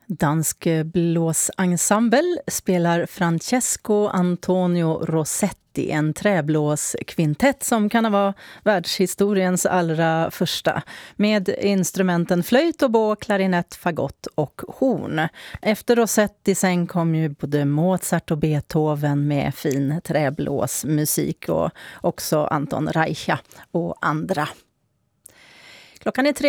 Dansk blåsensemble spelar Francesco Antonio Rossetti, en träblåskvintett som kan vara världshistoriens allra första, med instrumenten flöjt och bå, klarinett, fagott och horn. Efter Rossetti sen kom ju både Mozart och Beethoven med fin träblåsmusik och också Anton Reicha och andra. Klockan är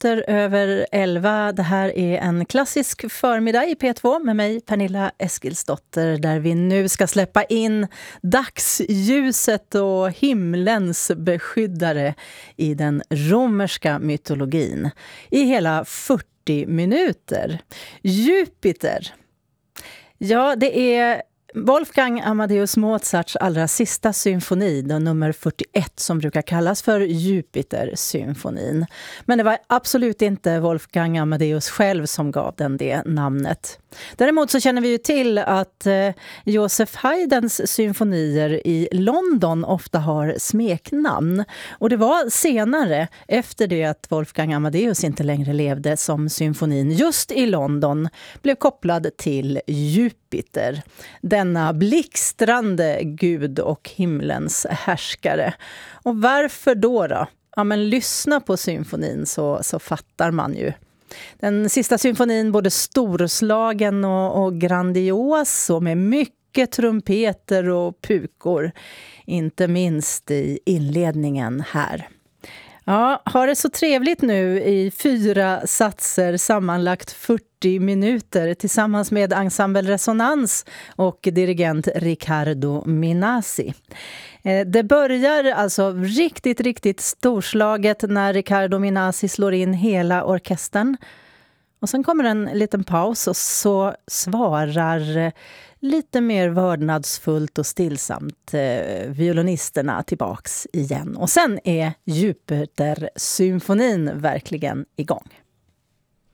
11:03. Det här är en klassisk förmiddag i P2 med mig, Pernilla Eskilsdotter, där vi nu ska släppa in dagsljuset och himlens beskyddare i den romerska mytologin i hela 40 minuter. Jupiter. Ja, det är Wolfgang Amadeus Mozarts allra sista symfoni, den nummer 41, som brukar kallas för Jupiter-symfonin. Men det var absolut inte Wolfgang Amadeus själv som gav den det namnet. Däremot så känner vi ju till att Joseph Haydns symfonier i London ofta har smeknamn. Och det var senare, efter det att Wolfgang Amadeus inte längre levde, som symfonin just i London blev kopplad till Jupiter. Denna blixtrande gud och himlens härskare. Och varför då? Ja, men lyssna på symfonin så fattar man ju. Den sista symfonin både storslagen och grandios och med mycket trumpeter och pukor. Inte minst i inledningen här. Ja, har det så trevligt nu i 4 satser, sammanlagt 40 minuter tillsammans med Ensemble Resonans och dirigent Riccardo Minasi. Det börjar alltså riktigt storslaget när Riccardo Minasi slår in hela orkestern. Och sen kommer en liten paus och så svarar lite mer vördnadsfullt och stillsamt violinisterna tillbaks igen. Och sen är Jupiter-symfonin verkligen igång.